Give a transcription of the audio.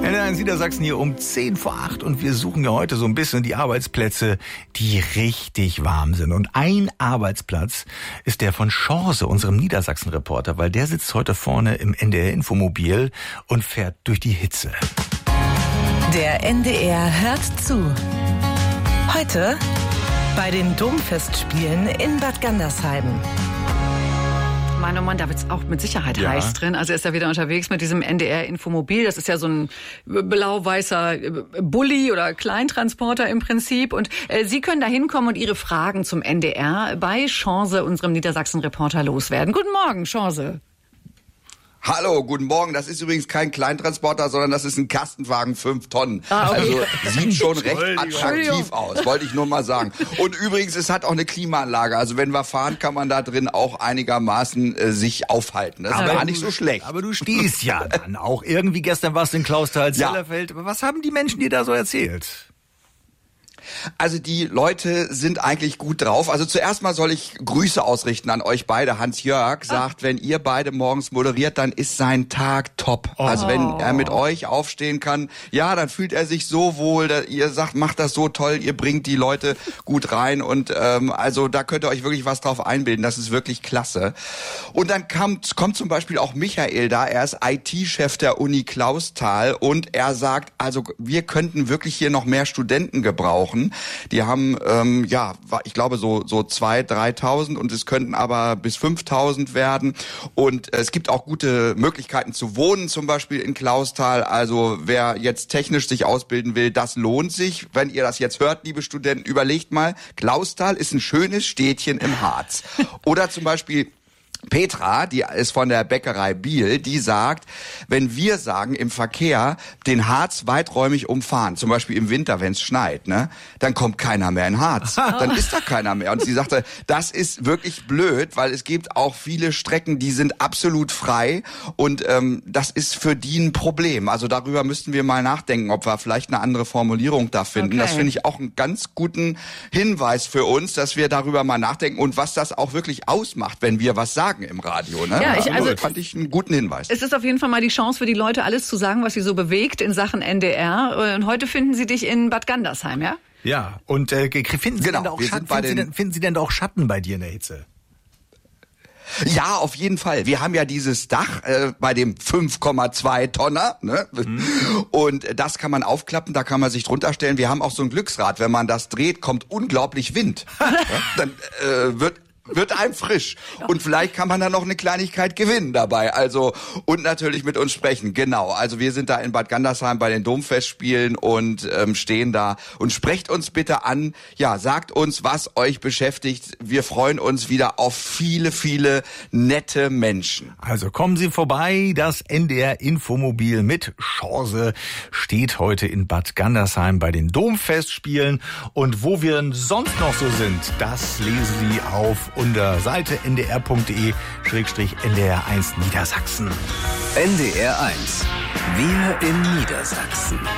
NDR1 Niedersachsen hier um 7:50 und wir suchen ja heute so ein bisschen die Arbeitsplätze, die richtig warm sind. Und ein Arbeitsplatz ist der von Chance, unserem Niedersachsen-Reporter, weil der sitzt heute vorne im NDR-Infomobil und fährt durch die Hitze. Der NDR hört zu. Heute bei den Domfestspielen in Bad Gandersheim. Mann, oh Mann, da wird's auch mit Sicherheit heiß drin. Also er ist ja wieder unterwegs mit diesem NDR-Infomobil. Das ist ja so ein blau-weißer Bulli oder Kleintransporter im Prinzip. Und Sie können da hinkommen und Ihre Fragen zum NDR bei Chance, unserem Niedersachsen-Reporter, loswerden. Guten Morgen, Chance. Hallo, guten Morgen. Das ist übrigens kein Kleintransporter, sondern das ist ein Kastenwagen 5 Tonnen. Ah, okay. Also sieht schon recht attraktiv aus, wollte ich nur mal sagen. Und übrigens, es hat auch eine Klimaanlage. Also wenn wir fahren, kann man da drin auch einigermaßen sich aufhalten. Das ist gar nicht so schlecht. Aber du stehst ja dann auch irgendwie. Gestern warst du in Klausthal-Zellerfeld. Ja. Was haben die Menschen dir da so erzählt? Also die Leute sind eigentlich gut drauf. Also zuerst mal soll ich Grüße ausrichten an euch beide. Hans-Jörg sagt, wenn ihr beide morgens moderiert, dann ist sein Tag top. Oh. Also wenn er mit euch aufstehen kann, ja, dann fühlt er sich so wohl. Ihr sagt, macht das so toll, ihr bringt die Leute gut rein. Und also da könnt ihr euch wirklich was drauf einbilden. Das ist wirklich klasse. Und dann kommt zum Beispiel auch Michael da. Er ist IT-Chef der Uni Clausthal. Und er sagt, also wir könnten wirklich hier noch mehr Studenten gebrauchen. Die haben, ich glaube so 2.000, 3.000 und es könnten aber bis 5.000 werden. Und es gibt auch gute Möglichkeiten zu wohnen, zum Beispiel in Clausthal. Also wer jetzt technisch sich ausbilden will, das lohnt sich. Wenn ihr das jetzt hört, liebe Studenten, überlegt mal, Clausthal ist ein schönes Städtchen im Harz. Oder zum Beispiel Petra, die ist von der Bäckerei Biel, die sagt, wenn wir sagen im Verkehr den Harz weiträumig umfahren, zum Beispiel im Winter, wenn es schneit, ne, dann kommt keiner mehr in Harz. Dann ist da keiner mehr. Und sie sagte, das ist wirklich blöd, weil es gibt auch viele Strecken, die sind absolut frei und das ist für die ein Problem. Also darüber müssten wir mal nachdenken, ob wir vielleicht eine andere Formulierung da finden. Okay. Das finde ich auch einen ganz guten Hinweis für uns, dass wir darüber mal nachdenken und was das auch wirklich ausmacht, wenn wir was sagen im Radio. Ne? Ja, fand ich einen guten Hinweis. Es ist auf jeden Fall mal die Chance für die Leute, alles zu sagen, was sie so bewegt in Sachen NDR. Und heute finden sie dich in Bad Gandersheim, ja? Ja, und finden Sie denn da auch Schatten bei dir in der Hitze? Ja, auf jeden Fall. Wir haben ja dieses Dach bei dem 5,2 Tonner, ne? Und das kann man aufklappen, da kann man sich drunter stellen. Wir haben auch so ein Glücksrad. Wenn man das dreht, kommt unglaublich Wind. Dann wird einem frisch. Und vielleicht kann man da noch eine Kleinigkeit gewinnen dabei. Also, und natürlich mit uns sprechen. Genau. Also wir sind da in Bad Gandersheim bei den Domfestspielen und stehen da. Und sprecht uns bitte an. Ja, sagt uns, was euch beschäftigt. Wir freuen uns wieder auf viele, viele nette Menschen. Also kommen Sie vorbei. Das NDR-Infomobil mit Chance steht heute in Bad Gandersheim bei den Domfestspielen. Und wo wir sonst noch so sind, das lesen Sie auf unter Seite ndr.de/NDR1 Niedersachsen. NDR1. Wir in Niedersachsen.